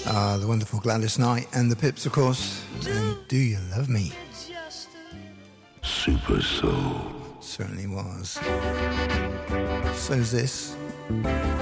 The wonderful Gladys Knight and the Pips, of course. And Do You Love Me? Super Soul. Certainly was. So's this.